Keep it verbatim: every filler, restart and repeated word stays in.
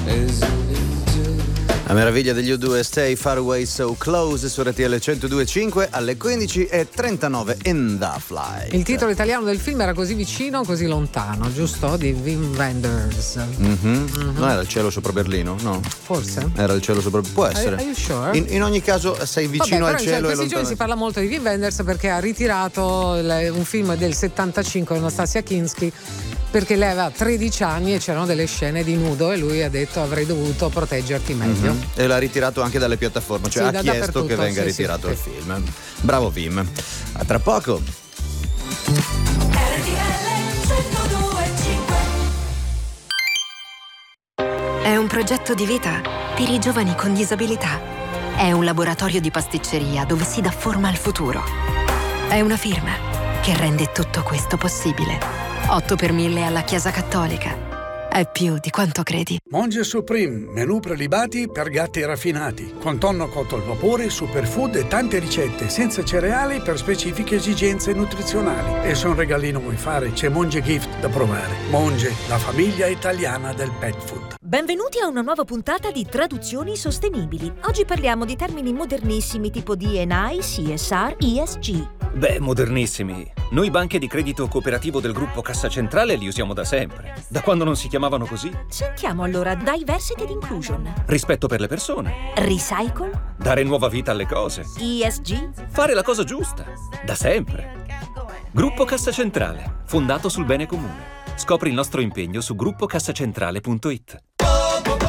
La meraviglia degli U due, Stay Far Away So Close su R T L centodue e cinque alle quindici e trentanove in The Flight. Il titolo italiano del film era Così vicino, così lontano, giusto? Di Wim Wenders. Mm-hmm. Mm-hmm. Non era il cielo sopra Berlino, no? Forse? Era il cielo sopra. Può essere. Are, are you sure? In, in ogni caso sei vicino Vabbè, al cielo in e questi lontano. giorni si parla molto di Wim Wenders perché ha ritirato il, un film del settantacinque con Nastasia Kinski, perché lei aveva tredici anni e c'erano delle scene di nudo e lui ha detto avrei dovuto proteggerti meglio. Mm-hmm. E l'ha ritirato anche dalle piattaforme, cioè sì, ha da, chiesto che venga sì, ritirato sì, il sì. film. Bravo Wim. A tra poco. È un progetto di vita per i giovani con disabilità. È un laboratorio di pasticceria dove si dà forma al futuro. È una firma che rende tutto questo possibile. otto per mille alla Chiesa Cattolica. È più di quanto credi. Monge Supreme, menù prelibati per gatti raffinati, con tonno cotto al vapore, superfood e tante ricette senza cereali per specifiche esigenze nutrizionali. E se un regalino vuoi fare, c'è Monge Gift da provare. Monge, la famiglia italiana del pet food. Benvenuti a una nuova puntata di Traduzioni Sostenibili. Oggi parliamo di termini modernissimi tipo D and I, C S R, E S G. Beh, modernissimi. Noi banche di credito cooperativo del gruppo Cassa Centrale li usiamo da sempre. Da quando non si chiamavano così. Sentiamo allora Diversity and Inclusion. Rispetto per le persone. Recycle. Dare nuova vita alle cose. E S G. Fare la cosa giusta. Da sempre. Gruppo Cassa Centrale, fondato sul bene comune. Scopri il nostro impegno su gruppo cassacentrale punto it.